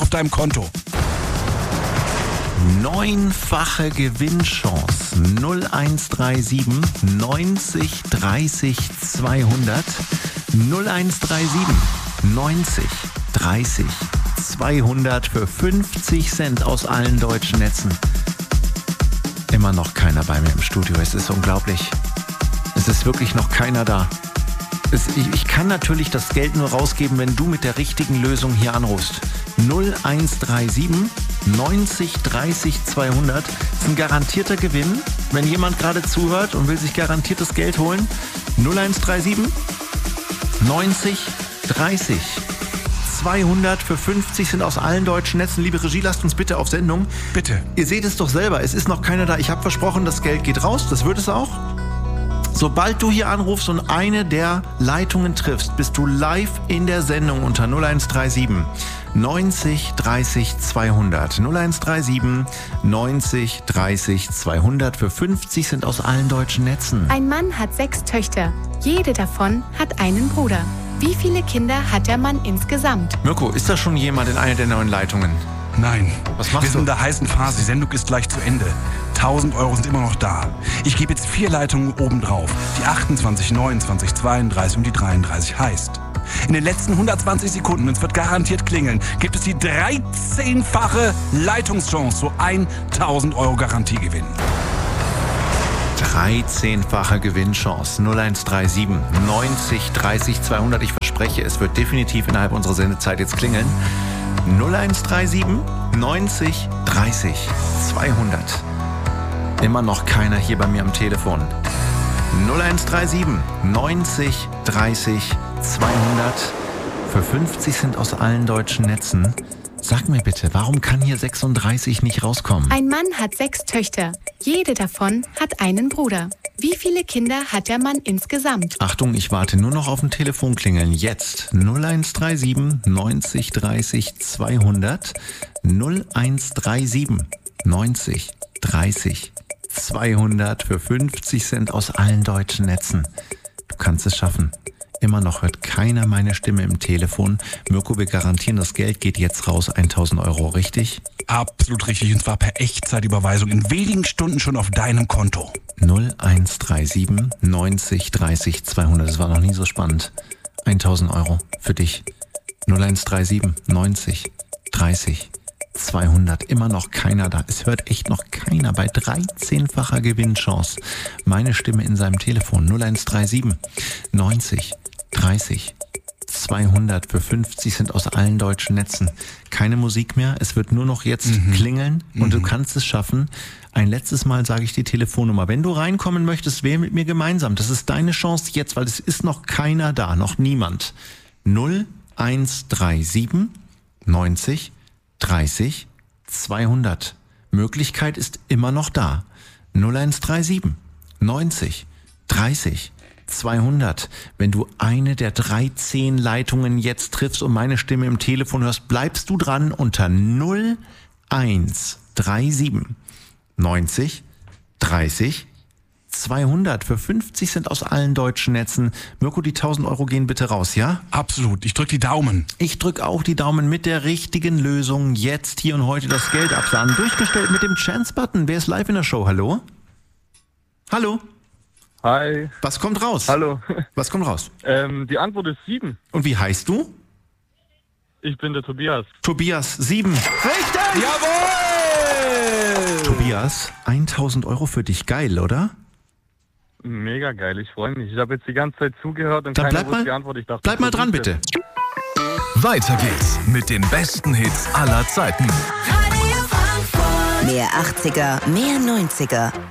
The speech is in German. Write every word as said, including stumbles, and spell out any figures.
auf deinem Konto. Neunfache Gewinnchance. null eins drei sieben neunzig dreißig zweihundert. null eins drei sieben neunzig dreißig zweihundert für fünfzig Cent aus allen deutschen Netzen. Immer noch keiner bei mir im Studio. Es ist unglaublich. Es ist wirklich noch keiner da. Es, ich, ich kann natürlich das Geld nur rausgeben, wenn du mit der richtigen Lösung hier anrufst. null eins drei sieben neunzig dreißig zweihundert. Das ist ein garantierter Gewinn. Wenn jemand gerade zuhört und will sich garantiert das Geld holen, null eins drei sieben neunzig dreißig zweihundert für fünfzig sind aus allen deutschen Netzen. Liebe Regie, lasst uns bitte auf Sendung. Bitte. Ihr seht es doch selber, es ist noch keiner da. Ich habe versprochen, das Geld geht raus, das wird es auch. Sobald du hier anrufst und eine der Leitungen triffst, bist du live in der Sendung unter null eins drei sieben neunzig dreißig zweihundert. null eins drei sieben neunzig dreißig zweihundert für fünfzig sind aus allen deutschen Netzen. Ein Mann hat sechs Töchter. Jede davon hat einen Bruder. Wie viele Kinder hat der Mann insgesamt? Mirko, ist da schon jemand in einer der neuen Leitungen? Nein. Was machst Wir sind du? in der heißen Phase. Die Sendung ist gleich zu Ende. tausend Euro sind immer noch da. Ich gebe jetzt vier Leitungen oben drauf. Die achtundzwanzig, neunundzwanzig, zweiunddreißig und die dreiunddreißig heißt. In den letzten hundertzwanzig Sekunden, und es wird garantiert klingeln, gibt es die dreizehnfache Leitungschance, so tausend Euro Garantiegewinn. dreizehnfache Gewinnchance. null eins drei sieben neunzig dreißig zweihundert. Ich verspreche, es wird definitiv innerhalb unserer Sendezeit jetzt klingeln. null eins drei sieben neunzig dreißig zweihundert. Immer noch keiner hier bei mir am Telefon. null eins drei sieben neunzig dreißig zweihundert. Für fünfzig sind aus allen deutschen Netzen. Sag mir bitte, warum kann hier sechsunddreißig nicht rauskommen? Ein Mann hat sechs Töchter. Jede davon hat einen Bruder. Wie viele Kinder hat der Mann insgesamt? Achtung, ich warte nur noch auf ein Telefonklingeln. Jetzt null eins drei sieben neunzig dreißig zweihundert. null eins drei sieben neunzig dreißig zweihundert für fünfzig Cent aus allen deutschen Netzen. Du kannst es schaffen. Immer noch hört keiner meine Stimme im Telefon. Mirko, wir garantieren, das Geld geht jetzt raus, tausend Euro, richtig? Absolut richtig, und zwar per Echtzeitüberweisung in wenigen Stunden schon auf deinem Konto. null eins drei sieben neunzig dreißig zweihundert, das war noch nie so spannend. tausend Euro für dich. null eins drei sieben neunzig dreißig zweihundert, immer noch keiner da. Es hört echt noch keiner bei dreizehnfacher Gewinnchance. Meine Stimme in seinem Telefon. null eins drei sieben neunzig dreißig zweihundert für fünfzig sind aus allen deutschen Netzen. Keine Musik mehr, es wird nur noch jetzt mhm. klingeln und mhm. du kannst es schaffen. Ein letztes Mal sage ich die Telefonnummer. Wenn du reinkommen möchtest, wähl mit mir gemeinsam. Das ist deine Chance jetzt, weil es ist noch keiner da, noch niemand. null eins drei sieben neunzig dreißig zweihundert. Möglichkeit ist immer noch da. null eins drei sieben neunzig dreißig zweihundert. Wenn du eine der dreizehn Leitungen jetzt triffst und meine Stimme im Telefon hörst, bleibst du dran unter null eins drei sieben neunzig dreißig zweihundert. Für fünfzig sind aus allen deutschen Netzen. Mirko, die tausend Euro gehen bitte raus, ja? Absolut. Ich drück die Daumen. Ich drück auch die Daumen mit der richtigen Lösung. Jetzt, hier und heute das Geld absahen. Durchgestellt mit dem Chance-Button. Wer ist live in der Show? Hallo? Hallo? Hi. Was kommt raus? Hallo. Was kommt raus? Ähm, die Antwort ist sieben. Und wie heißt du? Ich bin der Tobias. Tobias, sieben. Richtig! Jawohl! Tobias, tausend Euro für dich. Geil, oder? Mega geil, ich freue mich. Ich habe jetzt die ganze Zeit zugehört und Dann keiner bleib wusste mal, die Antwort. Ich dachte, bleib mal dran, bitte. Weiter geht's mit den besten Hits aller Zeiten. Mehr achtziger, mehr neunziger.